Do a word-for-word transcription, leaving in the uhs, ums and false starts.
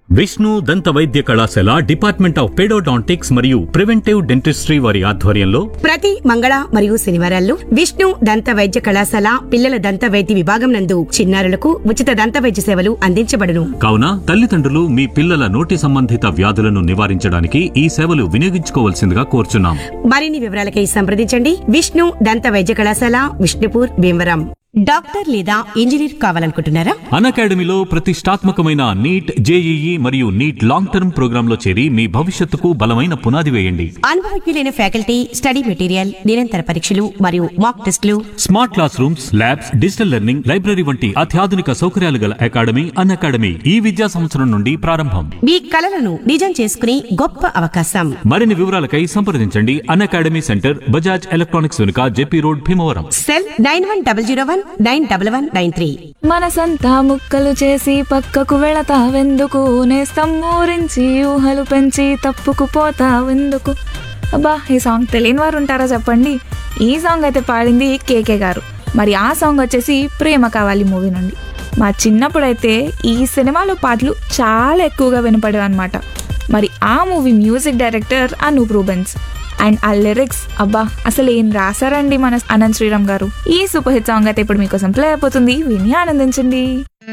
విష్ణు దంత వైద్య కళాశాల డిపార్ట్మెంట్ ఆఫ్ పెడోడాంటిక్స్ మరియు ప్రివెంటివ్ డెంటిస్ట్రీ వారి ఆధ్వర్యంలో ప్రతి మంగళ మరియు శనివారాల్లో విష్ణు దంత వైద్య కళాశాల పిల్లల దంత వైద్య విభాగం నందు చిన్నారులకు ఉచిత దంత వైద్య సేవలు అందించబడును. కావున తల్లిదండ్రులు మీ పిల్లల నోటి సంబంధిత వ్యాధులను నివారించడానికి ఈ సేవలు వినియోగించుకోవాల్సిందిగా కోరుచున్నాం. మరిన్ని వివరాలకై సంప్రదించండి. విష్ణు దంత వైద్య కళాశాల, విష్ణుపూర్, భీమవరం. డాక్టర్ లేదా ఇంజనీర్ కావాలనుకుంటున్నారా? అన్అకాడమీలో ప్రతిష్టాత్మకమైన నీట్, జేఈఈ మరియు నీట్ లాంగ్ టర్మ్ ప్రోగ్రాంలో చేరి మీ భవిష్యత్తుకు బలమైన పునాది వేయండి. అనుభవజ్ఞులైన ఫ్యాకల్టీ, స్టడీ మెటీరియల్, నిరంతర పరీక్షలు మరియు మాక్ టెస్టులు, smart class rooms, labs, digital learning, library వంటి అత్యాధునిక సౌకర్యాలు గల అకాడమీ అన్అకాడమీ ఈ విద్యా సంవత్సరం నుండి ప్రారంభం. మీ కలలను నిజం చేసుకునే గొప్ప అవకాశం. మరిన్ని వివరాలకై సంప్రదించండి. అన్అకాడమీ సెంటర్, బజాజ్ ఎలక్ట్రానిక్స్ వెనుక, JP road, Bhimavaram. Cell nine one double zero one nine double one nine three. మనసంతా ముక్కలు చేసి పక్కకు వెళతావెందుకు, నేస్తం ఊరించి ఊహలు పెంచి తప్పుకు పోతావెందుకు. అబ్బా, ఈ సాంగ్ తెలియని వారు ఉంటారా చెప్పండి. ఈ సాంగ్ అయితే పాడింది కేకే గారు. మరి ఆ సాంగ్ వచ్చేసి ప్రేమ కావాలి మూవీ నుండి. మా చిన్నప్పుడైతే ఈ సినిమాలో పాటలు చాలా ఎక్కువగా వినపడేవి అనమాట. మరి ఆ movie music director Anoop Rubens and ఆ లిరిక్స్, అబ్బా అసలు ఏం రాశారండి మన అనంత్ శ్రీరామ్ గారు. ఈ సూపర్ హిట్ సాంగ్ అయితే ఇప్పుడు మీకోసం ప్లే అయిపోతుంది, విని ఆనందించండి.